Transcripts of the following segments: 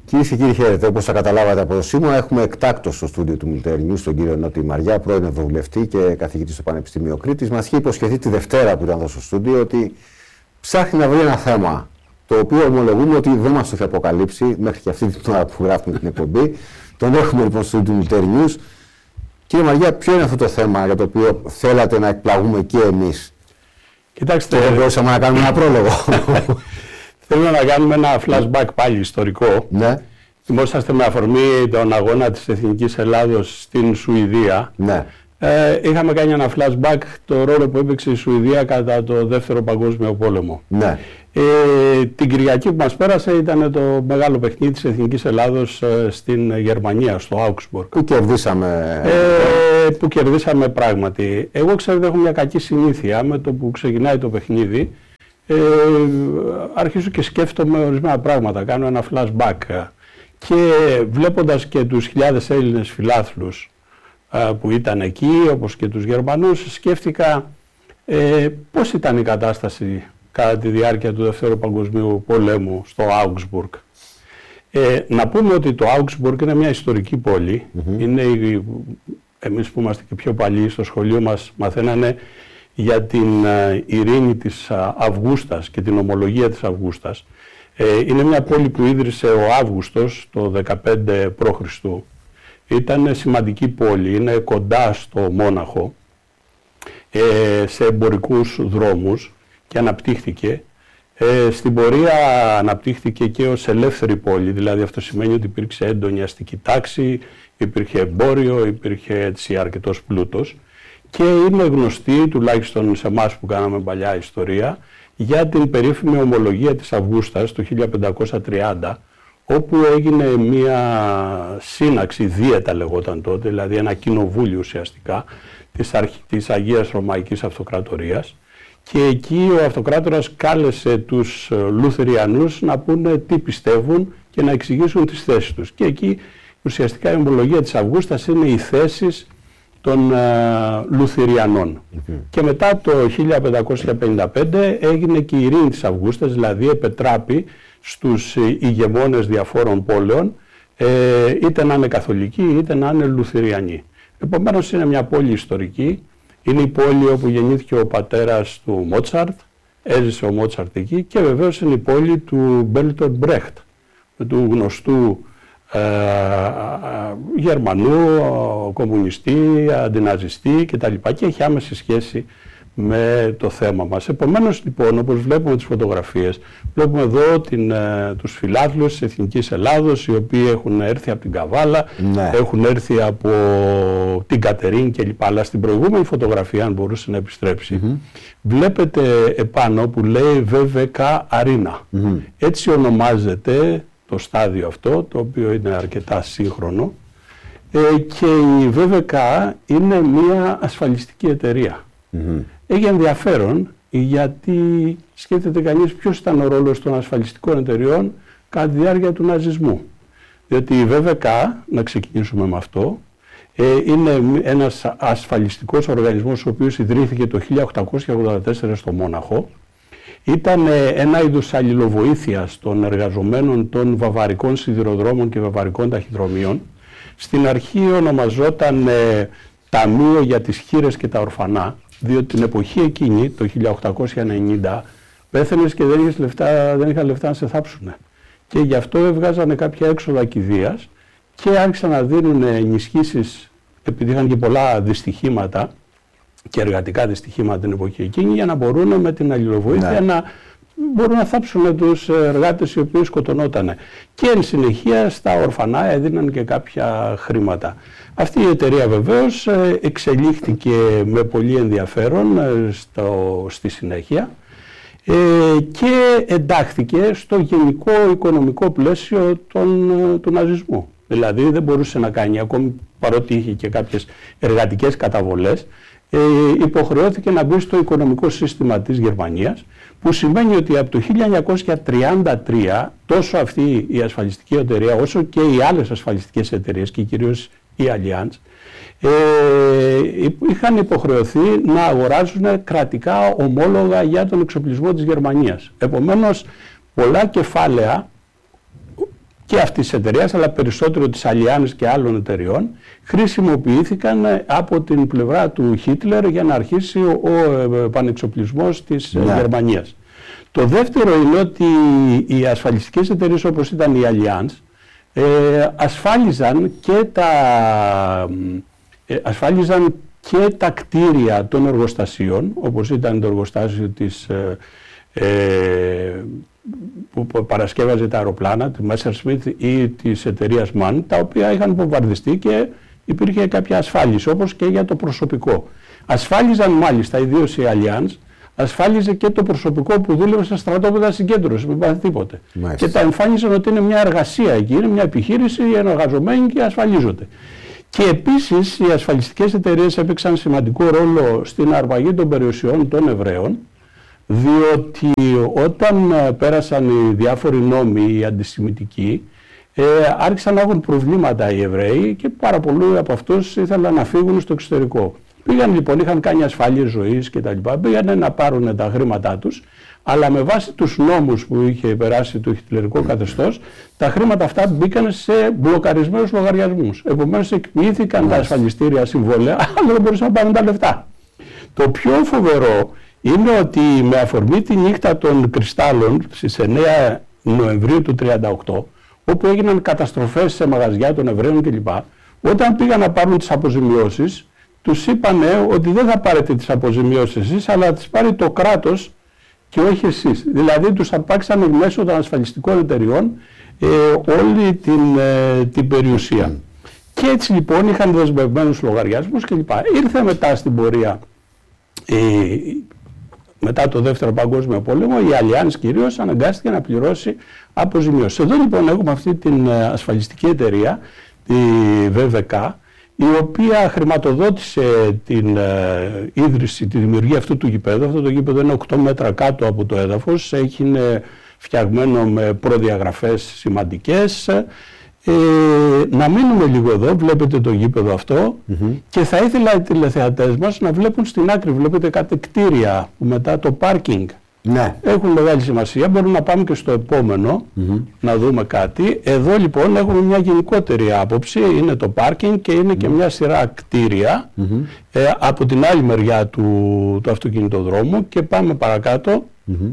Κυρίες και κύριοι, χαίρετε. Όπως θα καταλάβατε από το σήμα, έχουμε εκτάκτος στο στούντιο του Military News τον κύριο Νότι Μαριά, πρώην Ευρωβουλευτή και καθηγητή στο Πανεπιστήμιο Κρήτης. Μας είχε υποσχεθεί τη Δευτέρα που ήταν εδώ στο στούντιο ότι ψάχνει να βρει ένα θέμα το οποίο ομολογούμε ότι δεν μας το έχει αποκαλύψει μέχρι και αυτή την ώρα που γράφουμε την εκπομπή. Τον έχουμε λοιπόν στο στούντιο του Military News. Κύριε Μαριά, ποιο είναι αυτό το θέμα για το οποίο θέλατε να εκπλαγούμε και εμείς? Κοιτάξτε, δεν μπορούσαμε να κάνουμε ένα πρόλογο. Θέλω να κάνουμε ένα flashback πάλι ιστορικό. Ναι. Θυμόσαστε με αφορμή τον αγώνα της Εθνικής Ελλάδος στην Σουηδία. Ναι. Είχαμε κάνει ένα flashback το ρόλο που έπαιξε η Σουηδία κατά το Δεύτερο Παγκόσμιο Πόλεμο. Ναι. Την Κυριακή που μας πέρασε ήταν το μεγάλο παιχνίδι της Εθνικής Ελλάδος στην Γερμανία, στο Augsburg. Που κερδίσαμε. Που κερδίσαμε πράγματι. Εγώ ξέρετε έχω μια κακή συνήθεια με το που ξεκινάει το παιχνίδι. Αρχίζω και σκέφτομαι ορισμένα πράγματα, κάνω ένα flashback και βλέποντας και τους χιλιάδες Έλληνες φιλάθλους που ήταν εκεί, όπως και τους Γερμανούς, σκέφτηκα πώς ήταν η κατάσταση κατά τη διάρκεια του Δεύτερου Παγκοσμίου Πολέμου στο Augsburg. Να πούμε ότι το Augsburg είναι μια ιστορική πόλη. Είναι εμείς που είμαστε και πιο παλιοί στο σχολείο μας μαθαίνανε για την ειρήνη της Αυγούστας και την ομολογία της Αυγούστας. Είναι μια πόλη που ίδρυσε ο Αύγουστος το 15 π.Χ. Ήταν σημαντική πόλη, είναι κοντά στο Μόναχο, σε εμπορικούς δρόμους και αναπτύχθηκε. Στην πορεία αναπτύχθηκε και ως ελεύθερη πόλη, δηλαδή αυτό σημαίνει ότι υπήρξε έντονη αστική τάξη, υπήρχε εμπόριο, υπήρχε έτσι αρκετός πλούτος. Και είναι γνωστή, τουλάχιστον σε εμάς που κάναμε παλιά ιστορία, για την περίφημη ομολογία της Αυγούστας το 1530, όπου έγινε μια σύναξη, δίαιτα λεγόταν τότε, δηλαδή ένα κοινοβούλιο ουσιαστικά της Αγίας Ρωμαϊκής Αυτοκρατορίας, και εκεί ο αυτοκράτορας κάλεσε τους Λουθεριανούς να πούνε τι πιστεύουν και να εξηγήσουν τις θέσεις τους. Και εκεί ουσιαστικά η ομολογία της Αυγούστας είναι οι θέσεις των Λουθεριανών. Και μετά το 1555 έγινε και η ειρήνη της Αυγούστας, δηλαδή επετράπη στους ηγεμόνες διαφόρων πόλεων, είτε να είναι καθολικοί είτε να είναι Λουθεριανοί. Επομένως είναι μια πόλη ιστορική, είναι η πόλη όπου γεννήθηκε ο πατέρας του Μότσαρτ, έζησε ο Μότσαρτ εκεί, και βεβαίως είναι η πόλη του Μπέρτολτ Μπρέχτ, του γνωστού Γερμανού, κομμουνιστή, αντιναζιστή κτλ. Και έχει άμεση σχέση με το θέμα μας. Επομένως λοιπόν, όπως βλέπουμε τις φωτογραφίες, βλέπουμε εδώ τους φιλάθλους της Εθνικής Ελλάδος, οι οποίοι έχουν έρθει από την Καβάλα, έχουν έρθει από την Κατερίν κλπ. Αλλά στην προηγούμενη φωτογραφία, αν μπορούσε να επιστρέψει, βλέπετε επάνω που λέει VVK Arena. Έτσι ονομάζεται το στάδιο αυτό, το οποίο είναι αρκετά σύγχρονο, και η VVK είναι μια ασφαλιστική εταιρεία. Έχει ενδιαφέρον γιατί σκέφτεται κανείς ποιος ήταν ο ρόλος των ασφαλιστικών εταιριών κατά τη διάρκεια του ναζισμού. Διότι η VVK, να ξεκινήσουμε με αυτό, είναι ένας ασφαλιστικός οργανισμός ο οποίος ιδρύθηκε το 1884 στο Μόναχο. Ήταν ένα είδος αλληλοβοήθειας των εργαζομένων των βαβαρικών σιδηροδρόμων και βαβαρικών ταχυδρομείων. Στην αρχή ονομαζόταν Ταμείο για τις Χήρες και τα Ορφανά, διότι την εποχή εκείνη, το 1890, πέθαινες και δεν είχαν λεφτά να σε θάψουνε. Και γι' αυτό έβγαζανε κάποια έξοδα κηδείας και άρχισαν να δίνουν ενισχύσεις, επειδή είχαν και πολλά δυστυχήματα και εργατικά δυστυχήματα την εποχή εκείνη, για να μπορούν με την αλληλοβοήθεια να μπορούν να θάψουν τους εργάτες οι οποίοι σκοτωνότανε. Και εν συνεχεία στα ορφανά έδιναν και κάποια χρήματα. Αυτή η εταιρεία βεβαίως εξελίχθηκε με πολύ ενδιαφέρον στη συνέχεια και εντάχθηκε στο γενικό οικονομικό πλαίσιο του ναζισμού. Δηλαδή δεν μπορούσε να κάνει, ακόμη παρότι είχε και κάποιες εργατικές καταβολές, υποχρεώθηκε να μπει στο οικονομικό σύστημα της Γερμανίας, που σημαίνει ότι από το 1933 τόσο αυτή η ασφαλιστική εταιρεία όσο και οι άλλες ασφαλιστικές εταιρείες και κυρίως η Allianz είχαν υποχρεωθεί να αγοράζουν κρατικά ομόλογα για τον εξοπλισμό της Γερμανίας. Επομένως πολλά κεφάλαια και αυτής της εταιρείας, αλλά περισσότερο της Allianz και άλλων εταιρεών, χρησιμοποιήθηκαν από την πλευρά του Χίτλερ για να αρχίσει ο επανεξοπλισμός της Γερμανίας. Το δεύτερο είναι ότι οι ασφαλιστικές εταιρείες όπως ήταν η Allianz ασφάλιζαν και τα κτίρια των εργοστασίων, όπως ήταν το εργοστάσιο που παρασκεύαζε τα αεροπλάνα, τη Messerschmitt ή της εταιρείας MAN, τα οποία είχαν βομβαρδιστεί και υπήρχε κάποια ασφάλιση, όπως και για το προσωπικό. Ασφάλιζαν μάλιστα, ιδίως η Allianz, ασφάλιζε και το προσωπικό που δούλευε στα στρατόπεδα συγκέντρωσης, μην πάθει τίποτε. Μάλιστα. Και τα εμφάνιζαν ότι είναι μια εργασία εκεί, είναι μια επιχείρηση, οι εργαζομένοι και ασφαλίζονται. Και επίσης οι ασφαλιστικές εταιρείες έπαιξαν σημαντικό ρόλο στην αρπαγή των περιουσιών των Εβραίων, διότι όταν πέρασαν οι διάφοροι νόμοι οι αντισημιτικοί, άρχισαν να έχουν προβλήματα οι Εβραίοι και πάρα πολλοί από αυτούς ήθελαν να φύγουν στο εξωτερικό. Πήγαν λοιπόν, είχαν κάνει ασφάλειες ζωής και τα λοιπά, πήγαν να πάρουν τα χρήματά τους, αλλά με βάση τους νόμους που είχε περάσει το χιτλερικό καθεστώς, τα χρήματα αυτά μπήκαν σε μπλοκαρισμένους λογαριασμούς. Επομένως εκποιήθηκαν τα ασφαλιστήρια συμβόλαια, αλλά δεν μπορούσαν να πάρουν τα λεφτά. Το πιο φοβερό είναι ότι με αφορμή τη νύχτα των κρυστάλλων στις 9 Νοεμβρίου του 1938, όπου έγιναν καταστροφές σε μαγαζιά των Εβραίων κλπ. Όταν πήγαν να πάρουν τις αποζημιώσεις, τους είπανε ότι δεν θα πάρετε τις αποζημιώσεις εσείς, αλλά θα τις πάρει το κράτος και όχι εσείς. Δηλαδή τους αρπάξανε μέσω των ασφαλιστικών εταιριών όλη την περιουσία. Και έτσι λοιπόν είχαν δεσμευμένους λογαριασμούς κλπ. Ήρθε μετά στην πορεία, μετά το Δεύτερο Παγκόσμιο Πόλεμο, η Allianz κυρίως αναγκάστηκε να πληρώσει αποζημιώσεις. Εδώ λοιπόν έχουμε αυτή την ασφαλιστική εταιρεία, τη VVK, η οποία χρηματοδότησε την ίδρυση, τη δημιουργία αυτού του γηπέδου. Αυτό το γήπεδο είναι 8 μέτρα κάτω από το έδαφος, είναι φτιαγμένο με προδιαγραφές σημαντικές. Να μείνουμε λίγο εδώ, βλέπετε το γήπεδο αυτό και θα ήθελα οι τηλεθεατές μας να βλέπουν στην άκρη, βλέπετε κάτι κτίρια που μετά το πάρκινγκ. Ναι. Έχουν μεγάλη σημασία. Μπορούμε να πάμε και στο επόμενο να δούμε κάτι. Εδώ λοιπόν έχουμε μια γενικότερη άποψη. Είναι το πάρκινγκ και είναι και μια σειρά κτίρια από την άλλη μεριά του αυτοκινητοδρόμου. Και πάμε παρακάτω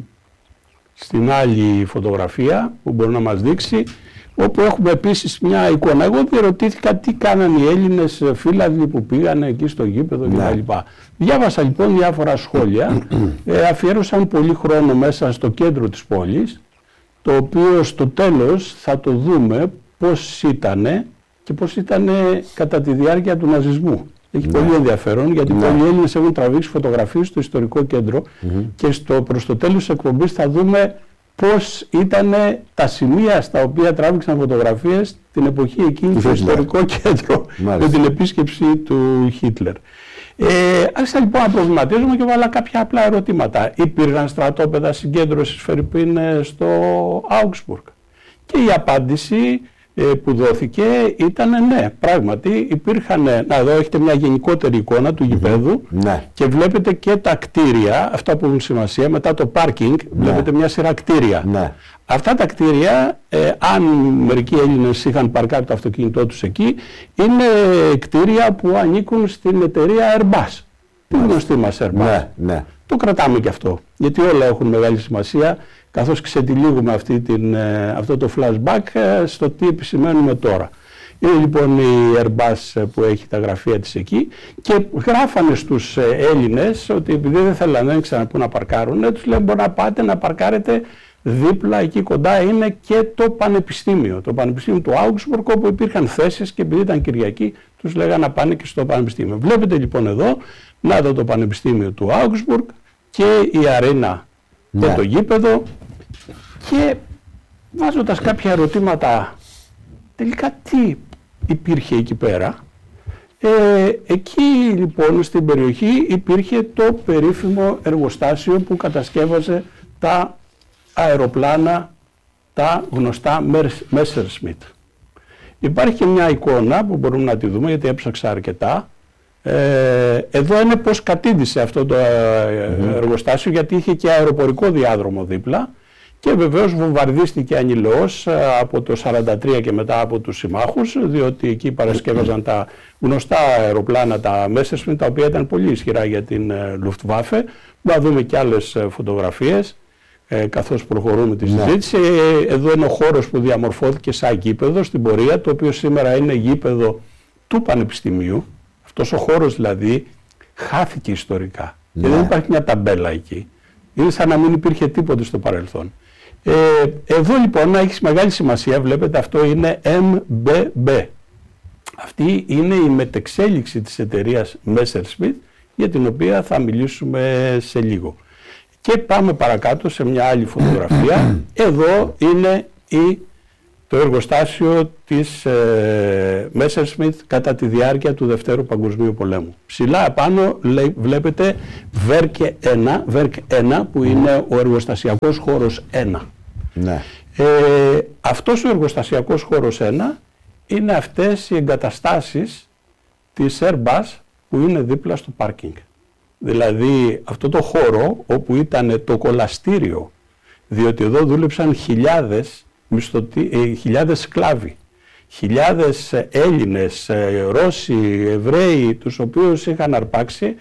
στην άλλη φωτογραφία που μπορεί να μας δείξει, όπου έχουμε επίσης μια εικόνα. Εγώ διερωτήθηκα τι κάνανε οι Έλληνες φύλαδοι που πήγανε εκεί στο γήπεδο κτλ. Διάβασα λοιπόν διάφορα σχόλια, αφιέρωσαν πολύ χρόνο μέσα στο κέντρο της πόλης, το οποίο στο τέλος θα το δούμε πώς ήτανε και πώς ήτανε κατά τη διάρκεια του ναζισμού. Έχει πολύ ενδιαφέρον, γιατί πολλοί Έλληνες έχουν τραβήξει φωτογραφίες στο ιστορικό κέντρο και προς το τέλος της εκπομπής θα δούμε πώς ήταν τα σημεία στα οποία τράβηξαν φωτογραφίες την εποχή εκείνη στο ιστορικό κέντρο με την επίσκεψη του Χίτλερ. Άρχισα λοιπόν να προβληματίζομαι και βάλα κάποια απλά ερωτήματα. Υπήρχαν στρατόπεδα συγκέντρωσης φερρυπίν στο Augsburg? Και η απάντηση που δόθηκε ήταν ναι, πράγματι υπήρχαν. Να, εδώ έχετε μια γενικότερη εικόνα του γηπέδου και βλέπετε και τα κτίρια, αυτά που έχουν σημασία. Μετά το πάρκινγκ βλέπετε μια σειρά κτίρια. Αυτά τα κτίρια, αν μερικοί Έλληνες είχαν παρκάρει το αυτοκίνητό τους εκεί, είναι κτίρια που ανήκουν στην εταιρεία Airbus. Τη γνωστή μας Airbus. Το κρατάμε και αυτό, γιατί όλα έχουν μεγάλη σημασία, καθώς ξετυλίγουμε αυτό το flashback στο τι επισημαίνουμε τώρα. Είναι λοιπόν η Airbus που έχει τα γραφεία της εκεί και γράφανε στους Έλληνες ότι επειδή δεν θέλανε να παρκάρουν, τους λένε μπορεί να πάτε να παρκάρετε δίπλα, εκεί κοντά είναι και το Πανεπιστήμιο. Το Πανεπιστήμιο του Augsburg, όπου υπήρχαν θέσεις και επειδή ήταν Κυριακή τους λέγανε να πάνε και στο Πανεπιστήμιο. Βλέπετε λοιπόν εδώ, να δω το Πανεπιστήμιο του Augsburg και η αρένα και το γήπεδο, και βάζοντας κάποια ερωτήματα, τελικά τι υπήρχε εκεί πέρα? Εκεί λοιπόν στην περιοχή υπήρχε το περίφημο εργοστάσιο που κατασκεύαζε τα αεροπλάνα, τα γνωστά Messerschmitt. Υπάρχει και μια εικόνα που μπορούμε να τη δούμε, γιατί έψαξα αρκετά. Εδώ είναι πώς κατήντησε αυτό το εργοστάσιο, γιατί είχε και αεροπορικό διάδρομο δίπλα και βεβαίως βομβαρδίστηκε ανηλαιώς από το 1943 και μετά από τους συμμάχους, διότι εκεί παρασκεύαζαν τα γνωστά αεροπλάνα, τα Messerschmitt, τα οποία ήταν πολύ ισχυρά για την Luftwaffe. Να δούμε και άλλες φωτογραφίες καθώς προχωρούμε τη συζήτηση. Εδώ είναι ο χώρος που διαμορφώθηκε σαν γήπεδο στην πορεία, το οποίο σήμερα είναι γήπεδο του Πανεπιστημίου. Αυτός ο χώρος δηλαδή χάθηκε ιστορικά. Και δεν υπάρχει μια ταμπέλα εκεί. Είναι σαν να μην υπήρχε τίποτε στο παρελθόν. Εδώ λοιπόν να έχει μεγάλη σημασία, βλέπετε αυτό είναι MBB. Αυτή είναι η μετεξέλιξη της εταιρείας Messerschmitt, για την οποία θα μιλήσουμε σε λίγο. Και πάμε παρακάτω σε μια άλλη φωτογραφία. Εδώ είναι το εργοστάσιο της Messerschmitt κατά τη διάρκεια του Δευτέρου Παγκοσμίου Πολέμου. Ψηλά απάνω βλέπετε Werk 1 που είναι ο εργοστασιακός χώρος 1. Ναι. Αυτός ο εργοστασιακός χώρος 1 είναι αυτές οι εγκαταστάσεις της Airbus που είναι δίπλα στο πάρκινγκ. Δηλαδή αυτό το χώρο όπου ήταν το κολαστήριο, διότι εδώ δούλεψαν χιλιάδες σκλάβοι, χιλιάδες Έλληνες, Ρώσοι, Εβραίοι, τους οποίους είχαν αρπάξει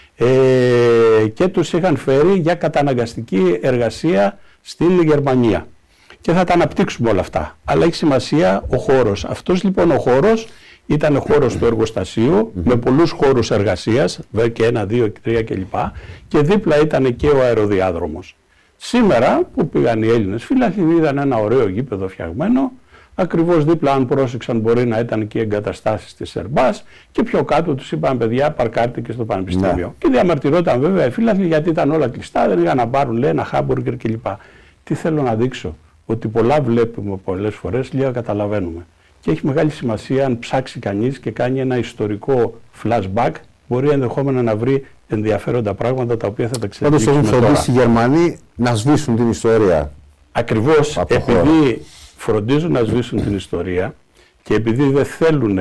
και τους είχαν φέρει για καταναγκαστική εργασία στην Γερμανία. Και θα τα αναπτύξουμε όλα αυτά. Αλλά έχει σημασία ο χώρος. Αυτός λοιπόν ο χώρος ήταν χώρος του εργοστασίου με πολλούς χώρους εργασίας, και 1, 2, 3 κλπ. Και δίπλα ήταν και ο αεροδιάδρομος. Σήμερα που πήγαν οι Έλληνες φύλακοι, είδαν ένα ωραίο γήπεδο φτιαγμένο. Ακριβώς δίπλα, αν πρόσεξαν, μπορεί να ήταν και οι εγκαταστάσεις της Airbus, και πιο κάτω τους είπαν: παιδιά, παρκάρτε και στο Πανεπιστήμιο. Και διαμαρτυρόταν βέβαια οι φύλακοι γιατί ήταν όλα κλειστά, δεν είχαν να πάρουν, λέει, ένα χάμπουργκερ κλπ. Τι θέλω να δείξω? Ότι πολλά βλέπουμε πολλές φορές, λίγα καταλαβαίνουμε. Και έχει μεγάλη σημασία, αν ψάξει κανείς και κάνει ένα ιστορικό flashback, μπορεί ενδεχόμενα να βρει ενδιαφέροντα πράγματα τα οποία θα τα εξελίξουμε τώρα. Πάντως έχουν φροντίσει οι Γερμανοί να σβήσουν την ιστορία. Ακριβώς, επειδή φροντίζουν να σβήσουν την ιστορία και επειδή δεν θέλουν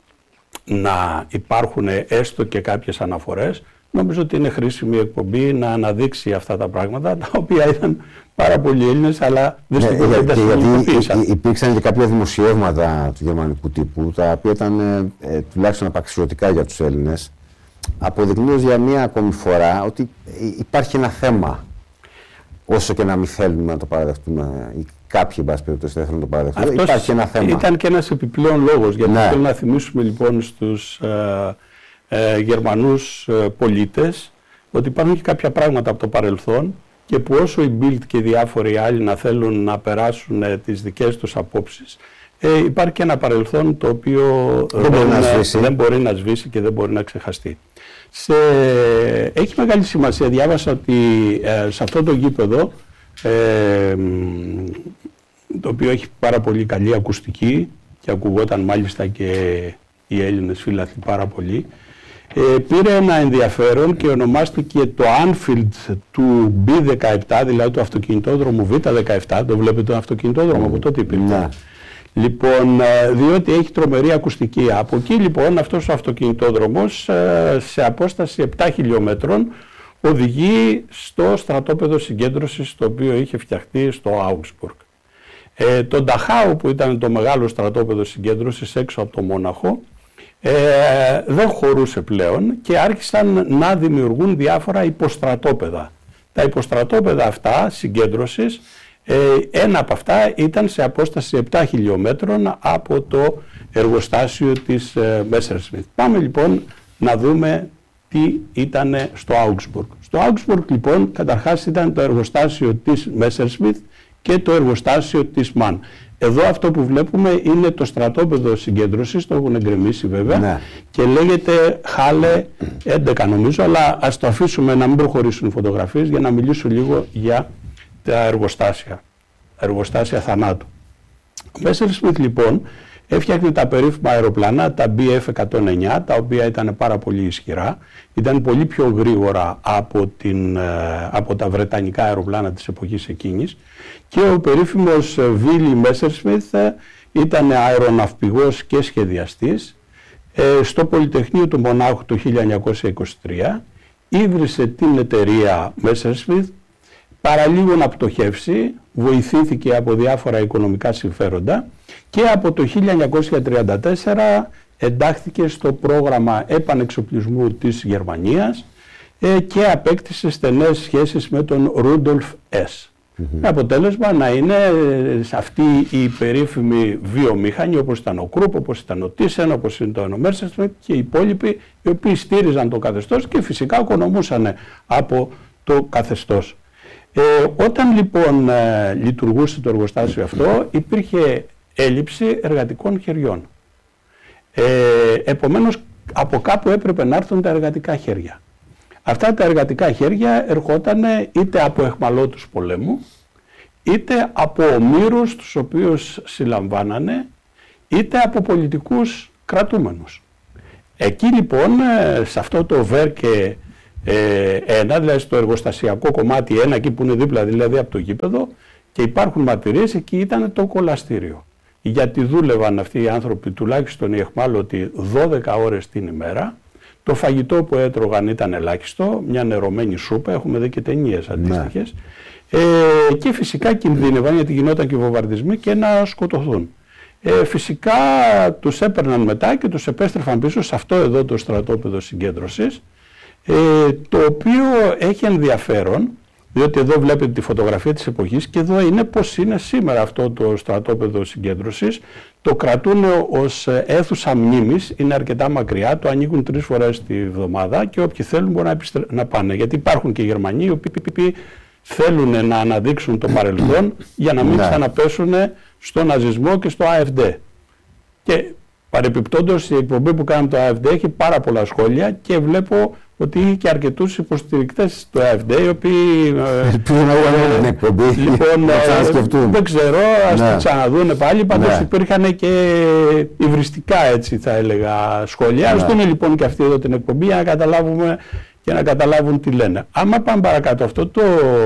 να υπάρχουν έστω και κάποιες αναφορές, νομίζω ότι είναι χρήσιμη η εκπομπή να αναδείξει αυτά τα πράγματα, τα οποία ήταν πάρα πολλοί Έλληνες, αλλά δυστυχώς δεν τα συνειδητοποίησαν. Υπήρξαν και κάποια δημοσιεύματα του γερμανικού τύπου, τα οποία ήταν τουλάχιστον απαξιωτικά για τους Έλληνες, αποδεικνύοντας για μία ακόμη φορά ότι υπάρχει ένα θέμα, όσο και να μην θέλουμε να το παραδεχτούμε, ή κάποιοι, εν πάση περιπτώσει, δεν θέλουν να το παραδεχτούν. Υπάρχει ένα θέμα. Ήταν και ένας επιπλέον λόγος, γιατί θέλω να θυμίσουμε λοιπόν στους Γερμανούς πολίτες ότι υπάρχουν και κάποια πράγματα από το παρελθόν και που όσο οι Bild και οι διάφοροι άλλοι να θέλουν να περάσουν τις δικές τους απόψεις, υπάρχει και ένα παρελθόν το οποίο δεν μπορεί να σβήσει και δεν μπορεί να ξεχαστεί. Έχει μεγάλη σημασία. Διάβασα ότι σε αυτό το γήπεδο, το οποίο έχει πάρα πολύ καλή ακουστική και ακουγόταν μάλιστα και οι Έλληνες φίλαθλοι πάρα πολύ, πήρε ένα ενδιαφέρον και ονομάστηκε το Anfield του B17, δηλαδή του αυτοκινητόδρομου Β17. Το βλέπετε τον αυτοκινητόδρομο, από τότε υπήρχε. Λοιπόν, διότι έχει τρομερή ακουστική. Από εκεί λοιπόν αυτός ο αυτοκινητόδρομος σε απόσταση 7 χιλιόμετρων οδηγεί στο στρατόπεδο συγκέντρωσης το οποίο είχε φτιαχτεί στο Augsburg. Το Νταχάου, που ήταν το μεγάλο στρατόπεδο συγκέντρωσης έξω από το Μόναχο, δεν χωρούσε πλέον και άρχισαν να δημιουργούν διάφορα υποστρατόπεδα. Τα υποστρατόπεδα αυτά συγκέντρωσης, ένα από αυτά ήταν σε απόσταση 7 χιλιόμετρων από το εργοστάσιο της Messerschmitt. Πάμε λοιπόν να δούμε τι ήταν στο Augsburg. Στο Augsburg λοιπόν καταρχάς ήταν το εργοστάσιο της Messerschmitt και το εργοστάσιο της MAN. Εδώ αυτό που βλέπουμε είναι το στρατόπεδο συγκέντρωσης, το έχουν εγκρεμίσει βέβαια, και λέγεται Halle 11 νομίζω, αλλά ας το αφήσουμε να μην προχωρήσουν οι φωτογραφίες για να μιλήσω λίγο για τα εργοστάσια θανάτου. Ο Messerschmitt λοιπόν έφτιαχνε τα περίφημα αεροπλάνα, τα BF-109, τα οποία ήταν πάρα πολύ ισχυρά, ήταν πολύ πιο γρήγορα από τα βρετανικά αεροπλάνα της εποχής εκείνης, και ο περίφημος Willy Messerschmitt ήταν αεροναυπηγός και σχεδιαστής. Στο Πολυτεχνείο του Μονάχου το 1923 ίδρυσε την εταιρεία Messerschmitt, παραλίγο να πτωχεύσει, βοηθήθηκε από διάφορα οικονομικά συμφέροντα και από το 1934 εντάχθηκε στο πρόγραμμα επανεξοπλισμού της Γερμανίας και απέκτησε στενές σχέσεις με τον Ρούντολφ Ες. Με αποτέλεσμα να είναι αυτοί οι περίφημοι βιομήχανοι, όπως ήταν ο Κρουπ, όπως ήταν ο Τίσεν, όπως ήταν ο Μέρσεσμιτ και οι υπόλοιποι, οι οποίοι στήριζαν το καθεστώς και φυσικά οικονομούσαν από το καθεστώς. Όταν λοιπόν λειτουργούσε το εργοστάσιο αυτό, υπήρχε έλλειψη εργατικών χεριών. Επομένως από κάπου έπρεπε να έρθουν τα εργατικά χέρια. Αυτά τα εργατικά χέρια ερχόταν είτε από αιχμαλώτους πολέμου, είτε από ομήρους τους οποίους συλλαμβάνανε, είτε από πολιτικούς κρατούμενους. Εκεί λοιπόν, σε αυτό το Βέρκε 1, δηλαδή στο εργοστασιακό κομμάτι 1, εκεί που είναι δίπλα δηλαδή από το γήπεδο, και υπάρχουν μαρτυρίες, εκεί ήταν το κολαστήριο. Γιατί δούλευαν αυτοί οι άνθρωποι, τουλάχιστον οι αιχμάλωτοι, 12 ώρες την ημέρα. Το φαγητό που έτρωγαν ήταν ελάχιστο, μια νερωμένη σούπα, έχουμε δει και ταινίες αντίστοιχες. Και φυσικά κινδύνευαν, γιατί γινόταν και βομβαρδισμοί, και να σκοτωθούν. Φυσικά τους έπαιρναν μετά και τους επέστρεφαν πίσω σε αυτό εδώ το στρατόπεδο συγκέντρωσης, το οποίο έχει ενδιαφέρον, διότι εδώ βλέπετε τη φωτογραφία της εποχής και εδώ είναι πώς είναι σήμερα αυτό το στρατόπεδο συγκέντρωσης. Το κρατούν ως αίθουσα μνήμης, είναι αρκετά μακριά, το ανοίγουν 3 φορές τη βδομάδα και όποιοι θέλουν μπορούν να πάνε. Γιατί υπάρχουν και Γερμανοί οι οποίοι θέλουν να αναδείξουν το παρελθόν για να μην ξαναπέσουν στο ναζισμό και στο AfD. Και παρεπιπτόντως η εκπομπή που κάνουμε το AfD έχει πάρα πολλά σχόλια και βλέπω ότι είχε και αρκετούς υποστηρικτές του AfD, οι οποίοι λοιπόν δεν ξέρω, ας το ξαναδούνε πάλι, πάντως υπήρχαν και υβριστικά, έτσι θα έλεγα, σχόλια. Ας δούμε λοιπόν και αυτή εδώ την εκπομπή για να καταλάβουμε και να καταλάβουν τι λένε. Άμα πάμε παρακάτω, αυτό το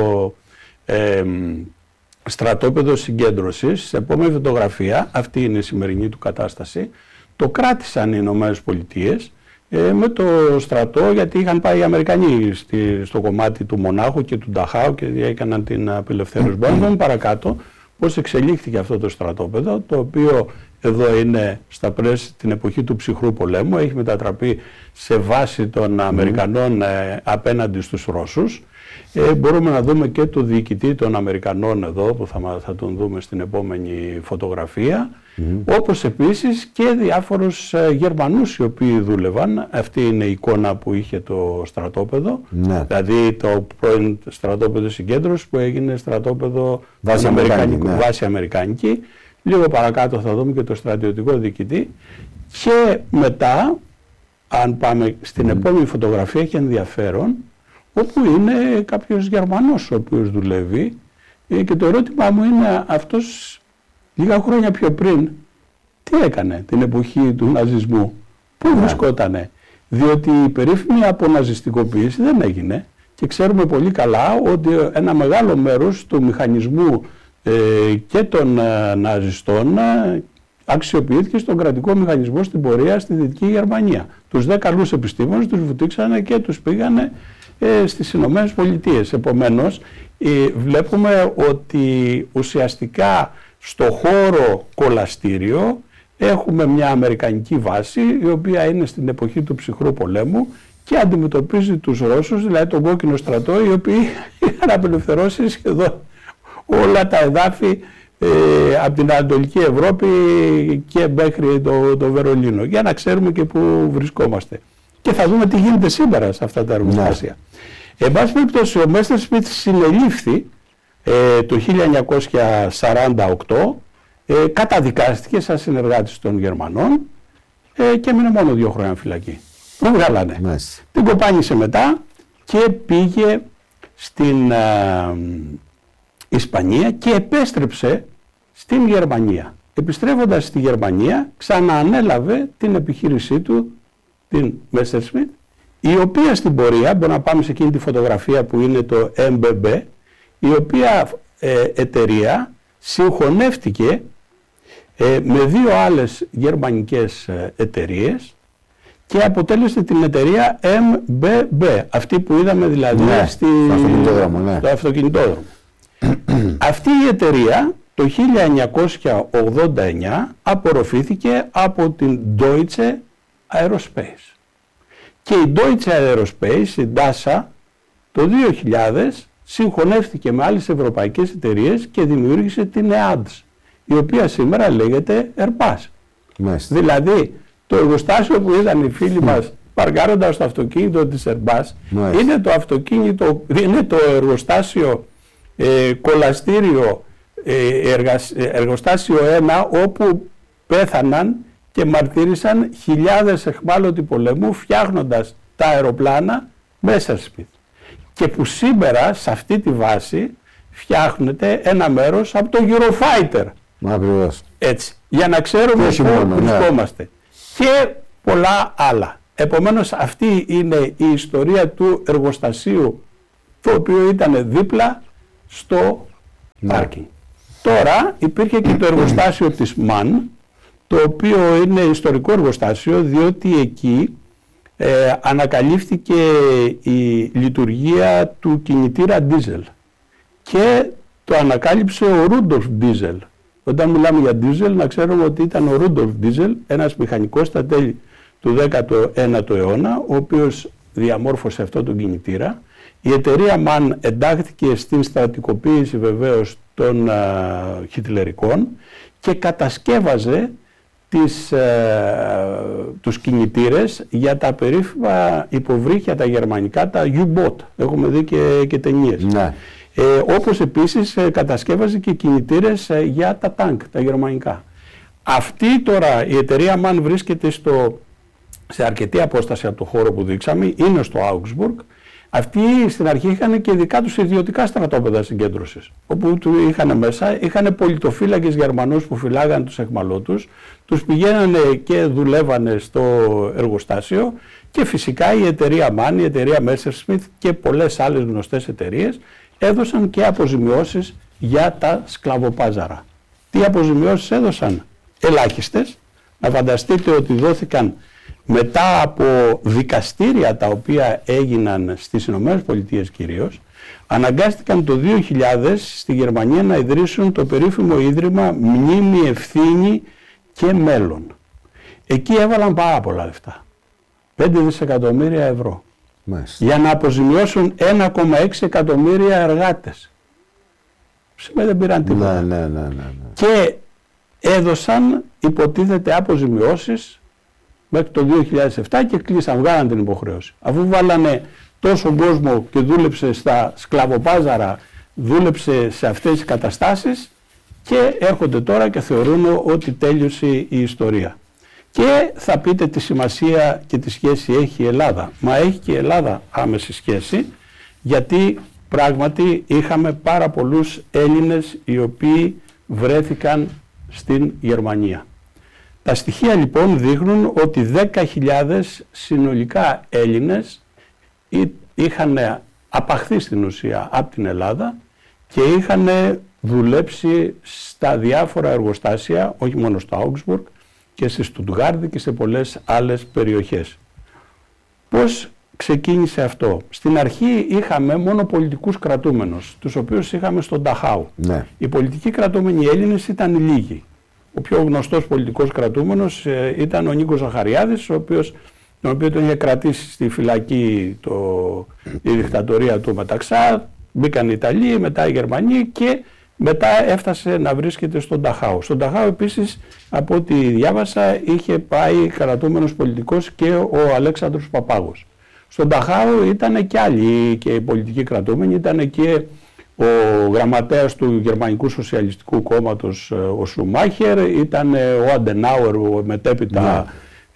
στρατόπεδο συγκέντρωσης, σε επόμενη φωτογραφία, αυτή είναι η σημερινή του κατάσταση, το κράτησαν οι Ηνωμένες Πολιτείες με το στρατό, γιατί είχαν πάει οι Αμερικανοί στο κομμάτι του Μονάχου και του Νταχάου και έκαναν την απελευθέρωση. Μπορούμε να δούμε παρακάτω πώς εξελίχθηκε αυτό το στρατόπεδο, το οποίο εδώ είναι στα πλαίσια την εποχή του ψυχρού πολέμου, έχει μετατραπεί σε βάση των Αμερικανών απέναντι στους Ρώσους. Μπορούμε να δούμε και το διοικητή των Αμερικανών εδώ, που θα τον δούμε στην επόμενη φωτογραφία, όπως επίσης και διάφορους Γερμανούς οι οποίοι δούλευαν. Αυτή είναι η εικόνα που είχε το στρατόπεδο, δηλαδή το πρώην στρατόπεδο συγκέντρωσης που έγινε στρατόπεδο βάση αμερικάνικη. Λίγο παρακάτω θα δούμε και το στρατιωτικό διοικητή και μετά, αν πάμε στην επόμενη φωτογραφία, έχει ενδιαφέρον, όπου είναι κάποιος Γερμανός ο οποίος δουλεύει και το ερώτημά μου είναι, αυτός λίγα χρόνια πιο πριν τι έκανε την εποχή του ναζισμού, πού βρισκότανε, διότι η περίφημη αποναζιστικοποίηση δεν έγινε και ξέρουμε πολύ καλά ότι ένα μεγάλο μέρος του μηχανισμού και των ναζιστών αξιοποιήθηκε στον κρατικό μηχανισμό στην πορεία στη Δυτική Γερμανία. Τους 10 καλούς επιστήμονες τους βουτήξανε και τους πήγανε στις Ηνωμένες Πολιτείες. Επομένως, βλέπουμε ότι ουσιαστικά στο χώρο κολαστήριο έχουμε μια αμερικανική βάση, η οποία είναι στην εποχή του ψυχρού πολέμου και αντιμετωπίζει τους Ρώσους, δηλαδή τον κόκκινο στρατό, οι οποίοι είχαν απελευθερώσει σχεδόν όλα τα εδάφη από την Ανατολική Ευρώπη και μέχρι το Βερολίνο, για να ξέρουμε και πού βρισκόμαστε. Και θα δούμε τι γίνεται σήμερα σε αυτά τα εργοστάσια. Εν πάση περιπτώσει, ο Μέστερσμιτ συνελήφθη το 1948, καταδικάστηκε σαν συνεργάτης των Γερμανών και έμεινε μόνο 2 χρόνια φυλακή. Τον βγάλανε. Την κοπάνισε μετά και πήγε στην Ισπανία και επέστρεψε στην Γερμανία. Επιστρέφοντας στη Γερμανία, ξαναανέλαβε την επιχείρησή του, την Messerschmitt, η οποία στην πορεία, μπορούμε να πάμε σε εκείνη τη φωτογραφία που είναι το MBB, η οποία εταιρεία συγχωνεύτηκε με 2 άλλες γερμανικές εταιρείες και αποτέλεσε την εταιρεία MBB, αυτή που είδαμε δηλαδή στο αυτοκινητόδρομο. Αυτή η εταιρεία το 1989 απορροφήθηκε από την Deutsche Aerospace. Και η Deutsche Aerospace, η DASA, το 2000 συγχωνεύτηκε με άλλες ευρωπαϊκές εταιρείες και δημιούργησε την EADS, η οποία σήμερα λέγεται Airbus. Δηλαδή, το εργοστάσιο που είδαν οι φίλοι μας παρκάροντας το αυτοκίνητο της Airbus είναι το εργοστάσιο κολαστήριο εργοστάσιο 1, όπου πέθαναν και μαρτύρησαν χιλιάδες εχμάλωτοι πολέμου φτιάχνοντας τα αεροπλάνα Messerschmitt, και που σήμερα σε αυτή τη βάση φτιάχνεται ένα μέρος από το Eurofighter. Έτσι, για να ξέρουμε πού βρισκόμαστε. Και πολλά άλλα. Επομένως, αυτή είναι η ιστορία του εργοστασίου, το οποίο ήταν δίπλα στο πάρκινγκ. Τώρα υπήρχε και το εργοστάσιο της MAN, το οποίο είναι ιστορικό εργοστάσιο, διότι εκεί ανακαλύφθηκε η λειτουργία του κινητήρα diesel και το ανακάλυψε ο Ρούντολφ Ντίζελ. Όταν μιλάμε για diesel, να ξέρουμε ότι ήταν ο Ρούντολφ Ντίζελ, ένας μηχανικός στα τέλη του 19ου αιώνα, ο οποίος διαμόρφωσε αυτό τον κινητήρα. Η εταιρεία MAN εντάχθηκε στην στρατικοποίηση βεβαίως των χιτλερικών και κατασκεύαζε τους κινητήρες για τα περίφημα υποβρύχια τα γερμανικά, τα U-Boat. Έχουμε δει και ταινίες. Ναι. Όπως επίσης κατασκεύαζε και κινητήρες για τα τάγκ, τα γερμανικά. Αυτή τώρα η εταιρεία MAN βρίσκεται σε αρκετή απόσταση από το χώρο που δείξαμε, είναι στο Augsburg. Αυτοί στην αρχή είχαν και δικά τους ιδιωτικά στρατόπεδα συγκέντρωσης, όπου είχαν πολιτοφύλακες Γερμανούς που φυλάγαν τους εχμαλώτους, τους πηγαίνανε και δουλεύανε στο εργοστάσιο, και φυσικά η εταιρεία MAN, η εταιρεία Messerschmitt και πολλές άλλες γνωστές εταιρείες έδωσαν και αποζημιώσεις για τα σκλαβοπάζαρα. Τι αποζημιώσεις έδωσαν? Ελάχιστες. Να φανταστείτε ότι δόθηκαν μετά από δικαστήρια τα οποία έγιναν στις ΗΠΑ κυρίως, αναγκάστηκαν το 2000 στη Γερμανία να ιδρύσουν το περίφημο ίδρυμα Μνήμη, Ευθύνη και Μέλλον. Εκεί έβαλαν πάρα πολλά λεφτά. 5 δισεκατομμύρια ευρώ. Για να αποζημιώσουν 1,6 εκατομμύρια εργάτες. Σήμερα δεν πήραν τίποτα. Ναι. Και έδωσαν, υποτίθεται, αποζημιώσεις μέχρι το 2007 και κλείσαν, βγάλαν την υποχρέωση. Αφού βάλανε τόσο κόσμο και δούλεψε στα σκλαβοπάζαρα, δούλεψε σε αυτές τις καταστάσεις, και έρχονται τώρα και θεωρούν ότι τέλειωσε η ιστορία. Και θα πείτε τι σημασία και τι σχέση έχει η Ελλάδα. Μα έχει και η Ελλάδα άμεση σχέση, γιατί πράγματι είχαμε πάρα πολλούς Έλληνες οι οποίοι βρέθηκαν στην Γερμανία. Τα στοιχεία λοιπόν δείχνουν ότι 10.000 συνολικά Έλληνες είχαν απαχθεί στην ουσία από την Ελλάδα και είχαν δουλέψει στα διάφορα εργοστάσια, όχι μόνο στο Augsburg, και στη Στουτγκάρδη και σε πολλές άλλες περιοχές. Πώς ξεκίνησε αυτό? Στην αρχή είχαμε μόνο πολιτικούς κρατούμενους, τους οποίους είχαμε στον Νταχάου. Ναι. Οι πολιτικοί κρατούμενοι Έλληνες ήταν λίγοι. Ο πιο γνωστός πολιτικός κρατούμενος ήταν ο Νίκος Ζαχαριάδης, τον οποίο τον είχε κρατήσει στη φυλακή η δικτατορία του Μεταξά. Μπήκαν οι Ιταλοί, μετά οι Γερμανοί, και μετά έφτασε να βρίσκεται στον Νταχάου. Στον Νταχάου επίσης, από ό,τι διάβασα, είχε πάει κρατούμενος πολιτικός και ο Αλέξανδρος Παπάγος. Στον Νταχάου ήταν και άλλοι και οι πολιτικοί κρατούμενοι, ήταν και ο γραμματέας του Γερμανικού Σοσιαλιστικού Κόμματος ο Σουμάχερ, ήταν ο Αντενάουερ, ο μετέπειτα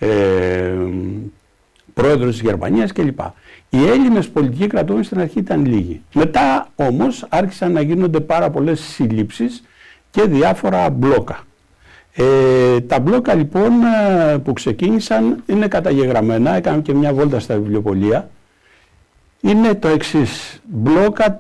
πρόεδρος της Γερμανίας κλπ. Οι Έλληνες πολιτικοί κρατούμενοι στην αρχή ήταν λίγοι. Μετά όμως άρχισαν να γίνονται πάρα πολλές συλλήψεις και διάφορα μπλόκα. Τα μπλόκα λοιπόν που ξεκίνησαν είναι καταγεγραμμένα, έκαναν και μια βόλτα στα βιβλιοπωλεία. Είναι το εξής: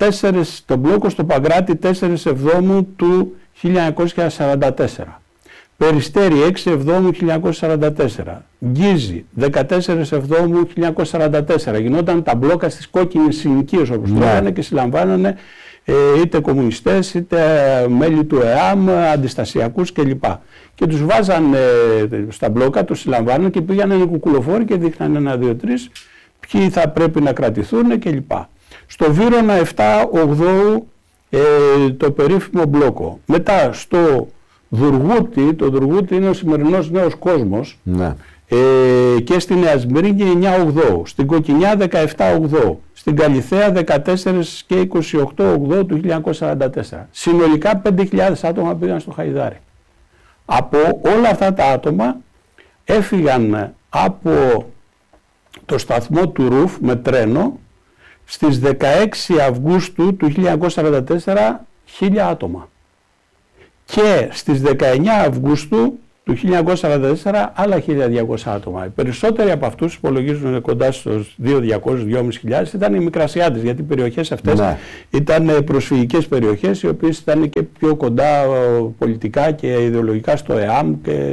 το μπλόκο στο Παγκράτη 4 Εβδόμου του 1944. Περιστέρι 6 Εβδόμου 1944, Γκίζη 14 Εβδόμου 1944. Γινόταν τα μπλόκα στις κόκκινες συνοικίες, όπως λέγανε, και συλλαμβάνανε είτε κομμουνιστές είτε μέλη του ΕΑΜ, αντιστασιακούς κλπ. Και τους βάζανε στα μπλόκα, τους συλλαμβάνανε και πήγανε οι κουκουλοφόροι και δείχνανε 1, 2, 3 ποιοι θα πρέπει να κρατηθούν κλπ. Στο Βύρωνα 7-8 το περίφημο μπλόκο. Μετά στο Δουργούτη, το Δουργούτη είναι ο σημερινός Νέος Κόσμος, ναι. Και στη Νέα Σμύρνη 9-8, στην Κοκκινιά 17-8, στην Καλιθέα 14 και 28-8 του 1944. Συνολικά 5.000 άτομα πήγαν στο Χαϊδάρι. Από όλα αυτά τα άτομα έφυγαν από το σταθμό του Ρουφ με τρένο στις 16 Αυγούστου του 1944 1.000 άτομα. Και στις 19 Αυγούστου του 1944 άλλα 1.200 άτομα. Οι περισσότεροι από αυτούς υπολογίζουν κοντά στους 2.200-2.500 ήταν οι Μικρασιάτες, γιατί οι περιοχές αυτές ήταν προσφυγικές περιοχές, οι οποίες ήταν και πιο κοντά πολιτικά και ιδεολογικά στο ΕΑΜ. Και,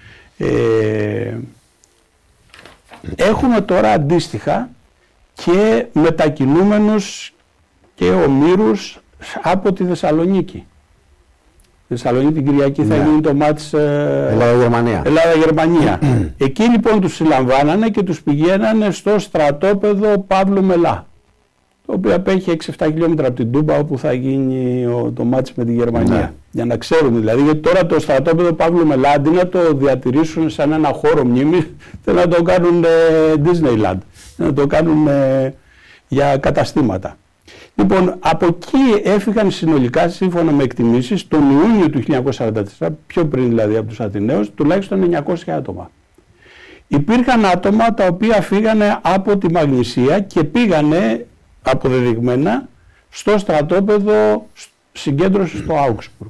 έχουμε τώρα αντίστοιχα και μετακινούμενους και ομήρους από τη Θεσσαλονίκη. Στη Θεσσαλονίκη την Κυριακή θα γίνει το μάτς Ελλάδα-Γερμανία. Εκεί λοιπόν τους συλλαμβάνανε και τους πηγαίνανε στο στρατόπεδο Παύλου Μελά, το οποίο απέχει 6-7 χιλιόμετρα από την Τούμπα, όπου θα γίνει το μάτς με τη Γερμανία. Ναι. Για να ξέρουν δηλαδή, γιατί τώρα το στρατόπεδο Παύλου Μελά, αντί να το διατηρήσουν σαν ένα χώρο μνήμης, θέλουν να το κάνουν Disneyland, να το κάνουν για καταστήματα. Λοιπόν, από εκεί έφυγαν συνολικά, σύμφωνα με εκτιμήσεις, τον Ιούνιο του 1944, πιο πριν δηλαδή από τους Αθηναίους, τουλάχιστον 900 άτομα. Υπήρχαν άτομα τα οποία φύγανε από τη Μαγνησία και πήγανε αποδεδειγμένα στο στρατόπεδο συγκέντρωση στο Augsburg.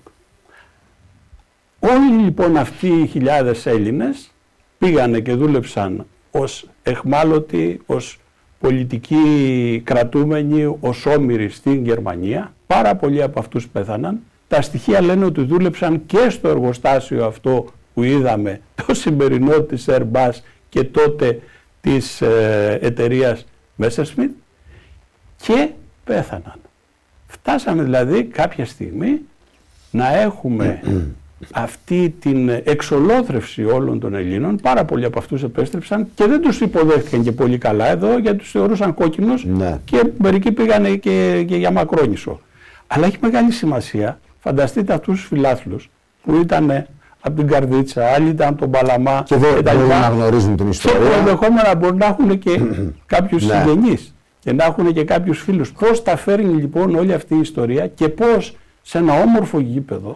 Όλοι λοιπόν αυτοί οι χιλιάδες Έλληνες πήγανε και δούλεψαν ως εχμάλωτοι, ως πολιτικοί κρατούμενοι, ως όμηροι στην Γερμανία. Πάρα πολλοί από αυτούς πέθαναν. Τα στοιχεία λένε ότι δούλεψαν και στο εργοστάσιο αυτό που είδαμε, το σημερινό της Airbus και τότε της εταιρείας Messerschmitt, και πέθαναν. Φτάσαμε δηλαδή κάποια στιγμή να έχουμε αυτή την εξολόθρευση όλων των Ελλήνων. Πάρα πολλοί από αυτούς επέστρεψαν και δεν τους υποδέχτηκαν και πολύ καλά εδώ, γιατί τους θεωρούσαν κόκκινους, και μερικοί πήγανε και για Μακρόνησο. Αλλά έχει μεγάλη σημασία, φανταστείτε αυτούς τους φιλάθλους που ήταν από την Καρδίτσα, άλλοι ήταν από τον Παλαμά και δεν να γνωρίζουν την ιστορία. Και ενδεχόμενα μπορεί να έχουν και κάποιους συγγενείς και να έχουν και κάποιους φίλους. Πώς τα φέρνει λοιπόν όλη αυτή η ιστορία και πώς σε ένα όμορφο γήπεδο,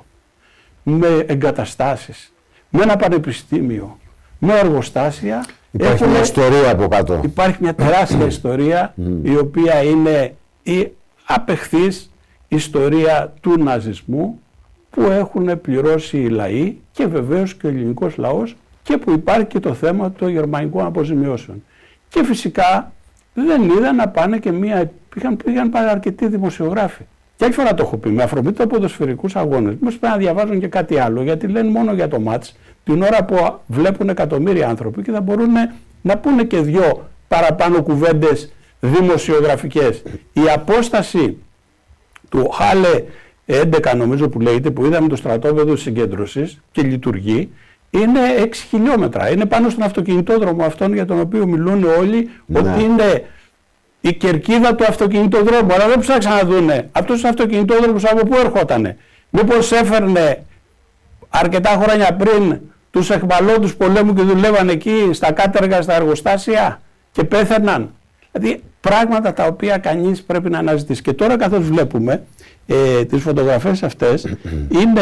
με εγκαταστάσεις, με ένα πανεπιστήμιο, με εργοστάσια. Υπάρχει μια ιστορία από κάτω. Υπάρχει μια τεράστια ιστορία, η οποία είναι η απεχθής ιστορία του ναζισμού, που έχουν πληρώσει οι λαοί και βεβαίως και ο ελληνικός λαός, και που υπάρχει και το θέμα των γερμανικών αποζημιώσεων. Και φυσικά δεν είδα να πάνε και πήγαν πάρα αρκετοί δημοσιογράφοι. Και άλλη φορά το έχω πει, με αφορμή του ποδοσφαιρικούς αγώνες, μήπως πρέπει να διαβάζουν και κάτι άλλο, γιατί λένε μόνο για το μάτς, την ώρα που βλέπουν εκατομμύρια άνθρωποι, και θα μπορούν να πούνε και δυο παραπάνω κουβέντες δημοσιογραφικές. Η απόσταση του Χάλε 11, νομίζω που λέγεται, που είδαμε το στρατόπεδο της συγκέντρωσης και λειτουργεί, είναι 6 χιλιόμετρα. Είναι πάνω στον αυτοκινητόδρομο αυτόν για τον οποίο μιλούν όλοι, ότι είναι η κερκίδα του αυτοκινητοδρόμου. Αλλά δεν ψάξαν να δούνε αυτούς τους αυτοκινητόδρομους από πού έρχοτανε. Μήπως έφερνε αρκετά χρόνια πριν τους εχμαλώτους πολέμου και δουλεύαν εκεί στα κάτεργα, στα εργοστάσια και πέθαναν. Δηλαδή πράγματα τα οποία κανείς πρέπει να αναζητήσει. Και τώρα καθώς βλέπουμε τις φωτογραφίες αυτές, είναι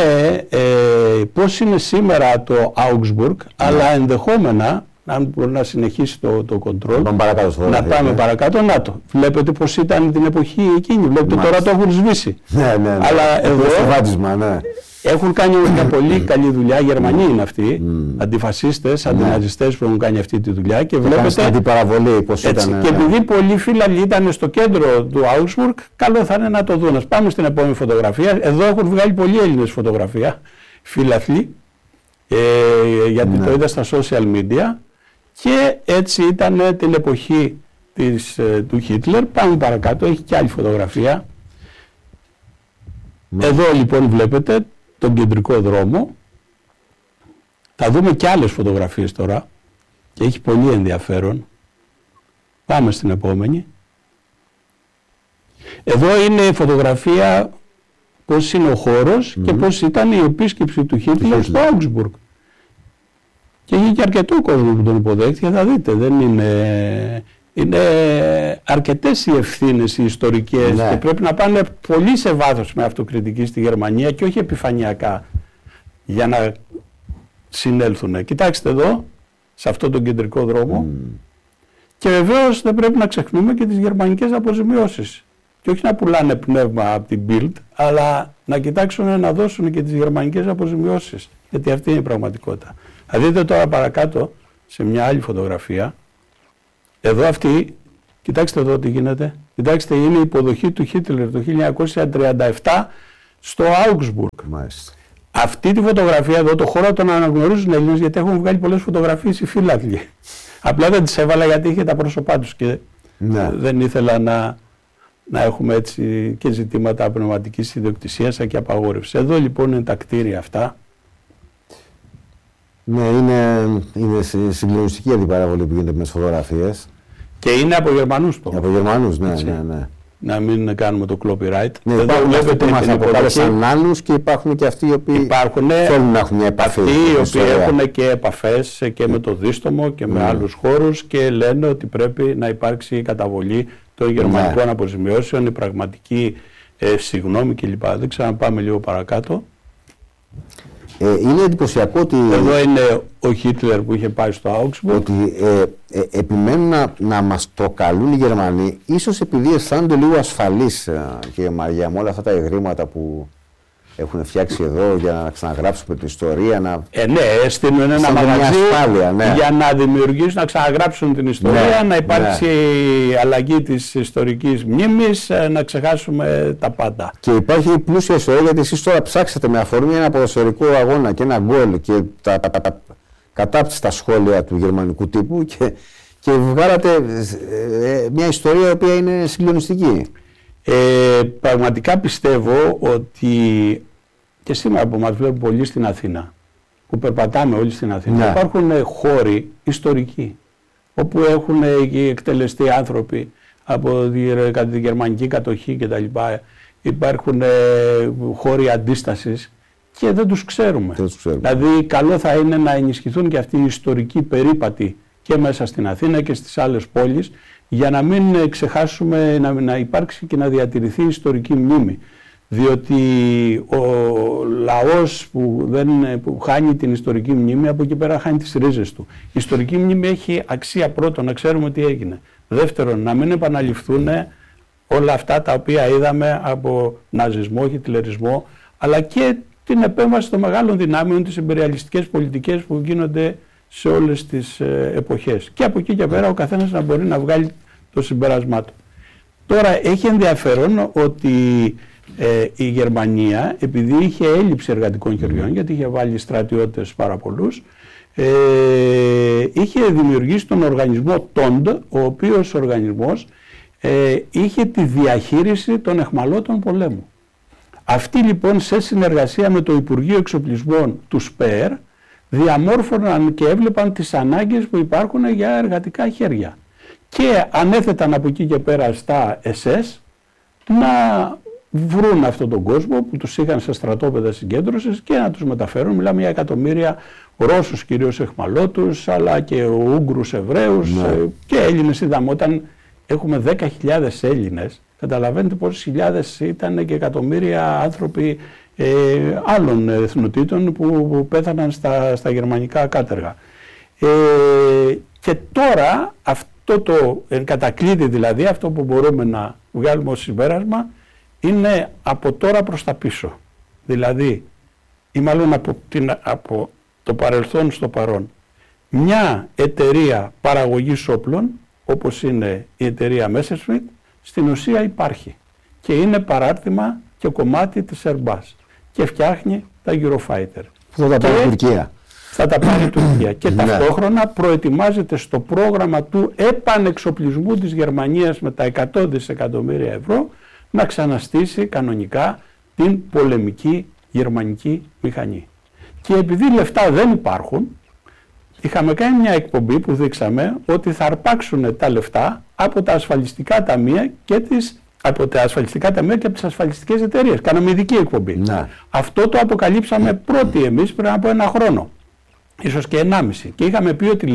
πώς είναι σήμερα το Augsburg, αλλά ενδεχόμενα, αν μπορεί να συνεχίσει το control, να πάμε παρακάτω. Να το. Βλέπετε πώς ήταν την εποχή εκείνη. Βλέπετε τώρα το έχουν σβήσει. Αλλά εδώ έχουν κάνει μια πολύ καλή δουλειά. Οι Γερμανοί είναι αυτοί, αντιφασίστες, αντιναζιστές που έχουν κάνει αυτή τη δουλειά. Και βλέπετε αντιπαραβολή πώς ήταν. Και επειδή πολλοί φίλοι ήταν στο κέντρο του Augsburg, καλό θα είναι να το δουν. Ας πάμε στην επόμενη φωτογραφία. Εδώ έχουν βγάλει πολλοί Έλληνες φωτογραφία, φίλαθλοι. Γιατί το είδα στα social media και έτσι ήταν την εποχή του Χίτλερ. Πάμε παρακάτω, έχει και άλλη φωτογραφία. Εδώ λοιπόν βλέπετε τον κεντρικό δρόμο. Θα δούμε και άλλες φωτογραφίες τώρα και έχει πολύ ενδιαφέρον. Πάμε στην επόμενη. Εδώ είναι η φωτογραφία πώς είναι ο χώρος και πώς ήταν η επίσκεψη του Χίτλερ στο Augsburg. Και έχει και αρκετό κόσμο που τον υποδέχτηκε, θα δείτε. Δεν είναι αρκετές οι ευθύνες οι ιστορικές και πρέπει να πάνε πολύ σε βάθος με αυτοκριτική στη Γερμανία και όχι επιφανειακά για να συνέλθουν. Κοιτάξτε εδώ, σε αυτόν τον κεντρικό δρόμο. Και βεβαίως δεν πρέπει να ξεχνούμε και τις γερμανικές αποζημιώσεις. Και όχι να πουλάνε πνεύμα από την Bild, αλλά να κοιτάξουν να δώσουν και τις γερμανικές αποζημιώσεις. Γιατί αυτή είναι η πραγματικότητα. Θα δείτε τώρα παρακάτω σε μια άλλη φωτογραφία. Εδώ αυτή, κοιτάξτε εδώ τι γίνεται. Κοιτάξτε, είναι η υποδοχή του Χίτλερ το 1937 στο Augsburg. Μάλιστα. Αυτή τη φωτογραφία εδώ, το χώρο τον αναγνωρίζουν οι Έλληνες γιατί έχουν βγάλει πολλές φωτογραφίες οι φύλαθλοι. Απλά δεν τις έβαλα γιατί είχε τα πρόσωπά τους και δεν ήθελα να έχουμε έτσι και ζητήματα πνευματικής ιδιοκτησίας και απαγόρευσης. Εδώ λοιπόν είναι τα κτίρια αυτά. Ναι, είναι συγκλονιστική αντιπαραβολή που γίνεται με τις φωτογραφίες. Και είναι από Γερμανούς το. Από Γερμανούς, ναι. Να μην κάνουμε το copyright. Ναι, υπάρχουν αυτοί που μας αποκάλεσαν άλλους και υπάρχουν και αυτοί οι οποίοι θέλουν να έχουν μια επαφή. Αυτοί οι οποίοι έχουν και επαφές και με το δίστομο και με άλλους χώρους και λένε ότι πρέπει να υπάρξει καταβολή των γερμανικών αποζημιώσεων, η πραγματική συγγνώμη κλπ. Δεν ξέρω αν πάμε λίγο παρακάτω. Είναι εντυπωσιακό ότι... Εδώ είναι ο Χίτλερ που είχε πάει στο Augsburg. Ότι επιμένουν να μας το καλούν οι Γερμανοί, ίσως επειδή αισθάνονται λίγο ασφαλείς, κύριε Μαριά, με όλα αυτά τα εγρήματα που έχουν φτιάξει εδώ για να ξαναγράψουμε την ιστορία. Ναι, στείλουν ένα μαγαζί για να δημιουργήσουν, να ξαναγράψουν την ιστορία, να υπάρξει αλλαγή της ιστορικής μνήμης, να ξεχάσουμε τα πάντα. Και υπάρχει πλούσια ιστορία, γιατί εσείς τώρα ψάξατε με αφορμή ένα ποδοσφαιρικό αγώνα και ένα γκολ και τα κατάπτυστα σχόλια του γερμανικού τύπου και βγάλατε μια ιστορία η οποία είναι συγκλονιστική. Πραγματικά πιστεύω ότι και σήμερα που μας βλέπουν πολύ στην Αθήνα, που περπατάμε όλοι στην Αθήνα, υπάρχουν χώροι ιστορικοί όπου έχουν εκτελεστεί άνθρωποι από τη γερμανική κατοχή κτλ. Υπάρχουν χώροι αντίστασης και δεν τους ξέρουμε. Δηλαδή καλό θα είναι να ενισχυθούν και αυτοί οι ιστορικοί περίπατοι και μέσα στην Αθήνα και στις άλλες πόλεις, για να μην ξεχάσουμε, να υπάρξει και να διατηρηθεί η ιστορική μνήμη. Διότι ο λαός που χάνει την ιστορική μνήμη, από εκεί πέρα χάνει τις ρίζες του. Η ιστορική μνήμη έχει αξία, πρώτον να ξέρουμε τι έγινε. Δεύτερον, να μην επαναληφθούν όλα αυτά τα οποία είδαμε από ναζισμό, χιτλερισμό, αλλά και την επέμβαση των μεγάλων δυνάμεων, τις ιμπεριαλιστικές πολιτικές που γίνονται σε όλες τις εποχές. Και από εκεί και πέρα ο καθένας να μπορεί να βγάλει το συμπέρασμά του. Τώρα έχει ενδιαφέρον ότι η Γερμανία, επειδή είχε έλλειψη εργατικών χεριών, γιατί είχε βάλει στρατιώτες πάρα πολλούς, είχε δημιουργήσει τον οργανισμό TOND, ο οποίος οργανισμός είχε τη διαχείριση των εχμαλώτων πολέμου. Αυτοί λοιπόν σε συνεργασία με το Υπουργείο Εξοπλισμών του ΣΠΕΕΡ διαμόρφωναν και έβλεπαν τις ανάγκες που υπάρχουν για εργατικά χέρια και ανέθεταν από εκεί και πέρα στα SS να βρουν αυτόν τον κόσμο που τους είχαν σε στρατόπεδα συγκέντρωσης και να τους μεταφέρουν. Μιλάμε για εκατομμύρια Ρώσους κυρίως εχμαλώτους, αλλά και Ούγγρους Εβραίους και Έλληνες. Είδαμε όταν έχουμε 10.000 Έλληνες, καταλαβαίνετε πόσες χιλιάδες ήταν και εκατομμύρια άνθρωποι άλλων εθνοτήτων που πέθαναν στα γερμανικά κάτεργα. Και τώρα αυτό το κατακλείδη, δηλαδή αυτό που μπορούμε να βγάλουμε ως συμπέρασμα, είναι από τώρα προς τα πίσω. Δηλαδή, ή μάλλον από το παρελθόν στο παρόν. Μια εταιρεία παραγωγής όπλων, όπως είναι η εταιρεία Messerschmitt, στην ουσία υπάρχει και είναι παράρτημα και κομμάτι της Airbus και φτιάχνει τα Eurofighter. Που θα τα πάρει η Τουρκία. θα τα πάρει η Τουρκία. Και ταυτόχρονα προετοιμάζεται στο πρόγραμμα του επανεξοπλισμού της Γερμανίας με τα 100 δισεκατομμύρια ευρώ να ξαναστήσει κανονικά την πολεμική γερμανική μηχανή. Και επειδή λεφτά δεν υπάρχουν, είχαμε κάνει μια εκπομπή που δείξαμε ότι θα αρπάξουν τα λεφτά από τα ασφαλιστικά ταμεία και από τις ασφαλιστικές εταιρείες. Κάναμε ειδική εκπομπή. Ναι. Αυτό το αποκαλύψαμε πρώτοι εμείς πριν από 1 χρόνο, ίσως και 1,5. Και είχαμε πει ότι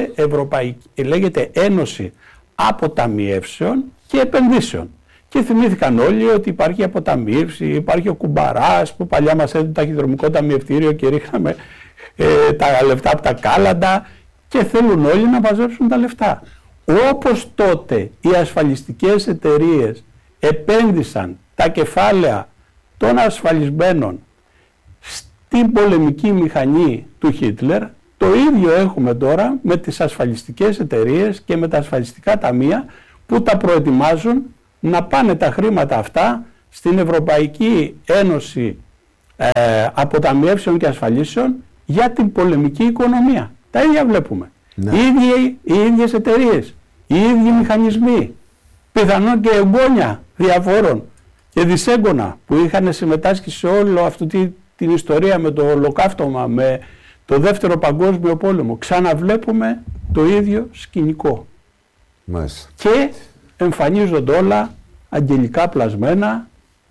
λέγεται Ένωση Αποταμιεύσεων και Επενδύσεων. Και θυμήθηκαν όλοι ότι υπάρχει αποταμίευση, υπάρχει ο Κουμπαράς που παλιά μας έδινε ταχυδρομικό ταμιευτήριο και ρίχναμε τα λεφτά από τα κάλαντα, και θέλουν όλοι να μαζέψουν τα λεφτά. Όπως τότε οι ασφαλιστικές εταιρείες επένδυσαν τα κεφάλαια των ασφαλισμένων στην πολεμική μηχανή του Χίτλερ, το ίδιο έχουμε τώρα με τις ασφαλιστικές εταιρείες και με τα ασφαλιστικά ταμεία που τα προετοιμάζουν να πάνε τα χρήματα αυτά στην Ευρωπαϊκή Ένωση Αποταμιεύσεων και Ασφαλίσεων για την πολεμική οικονομία. Τα ίδια βλέπουμε. Ναι. Οι ίδιες εταιρείες, οι ίδιοι μηχανισμοί, πιθανόν και εγγόνια διαφόρων και δισέγγωνα που είχαν συμμετάσχει σε όλο αυτή την ιστορία με το ολοκαύτωμα, με το Δεύτερο Παγκόσμιο Πόλεμο. Ξαναβλέπουμε το ίδιο σκηνικό. Μάλιστα. Και εμφανίζονται όλα αγγελικά πλασμένα,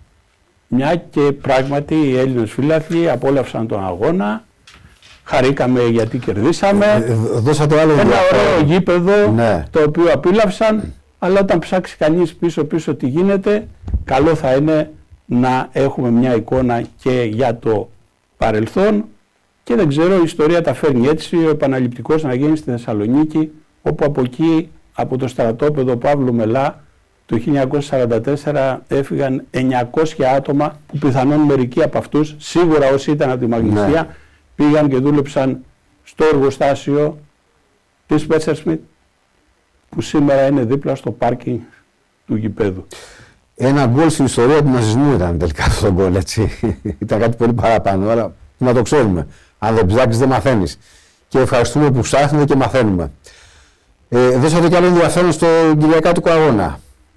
μια και πράγματι οι Έλληνες φίλαθλοι απόλαυσαν τον αγώνα, χαρήκαμε γιατί κερδίσαμε, Δώσατε άλλο ένα ωραίο γήπεδο, ναι, το οποίο απίλαυσαν, αλλά όταν ψάξει κανείς πίσω τι γίνεται, καλό θα είναι να έχουμε μια εικόνα και για το παρελθόν, και δεν ξέρω, η ιστορία τα φέρνει έτσι, ο επαναληπτικός να γίνει στη Θεσσαλονίκη, όπου από εκεί, από το στρατόπεδο Παύλου Μελά, το 1944 έφυγαν 900 άτομα, που πιθανόν μερικοί από αυτούς, σίγουρα όσοι ήταν από τη Μαγνησία, ναι, πήγαν και δούλεψαν στο εργοστάσιο της Messerschmitt, που σήμερα είναι δίπλα στο πάρκινγκ του γηπέδου. Ένα γκολ στην ιστορία του ναζισμού ήταν τελικά αυτό το γκολ, έτσι. Ήταν κάτι πολύ παραπάνω, αλλά να το ξέρουμε. Αν δεν ψάξεις δεν μαθαίνεις. Και ευχαριστούμε που ψάχνουμε και μαθαίνουμε. Δώσατε κι άλλο ενδιαφέρον στον κυριακάτικο αγώνα.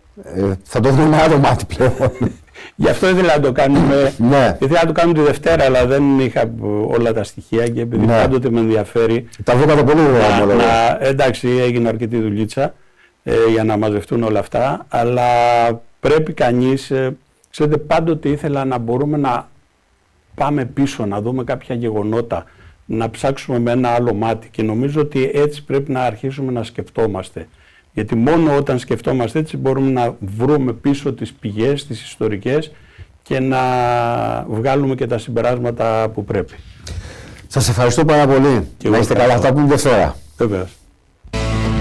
Θα το δούμε με άλλο μάτι πλέον. Γι' αυτό ήθελα να το κάνουμε. Ναι. Ήθελα να το κάνουμε τη Δευτέρα, αλλά δεν είχα όλα τα στοιχεία και επειδή ναι, πάντοτε με ενδιαφέρει. Τα βρήκατε πολύ ωραία. Εντάξει, έγινε αρκετή δουλίτσα για να μαζευτούν όλα αυτά, αλλά πρέπει κανείς, ξέρετε, πάντοτε ήθελα να μπορούμε να πάμε πίσω, να δούμε κάποια γεγονότα, να ψάξουμε με ένα άλλο μάτι, και νομίζω ότι έτσι πρέπει να αρχίσουμε να σκεφτόμαστε. Γιατί μόνο όταν σκεφτόμαστε έτσι μπορούμε να βρούμε πίσω τις πηγές, τις ιστορικές, και να βγάλουμε και τα συμπεράσματα που πρέπει. Σας ευχαριστώ πάρα πολύ. Να είστε καλά, αυτά που είναι Δευτέρα. Βεβαίως.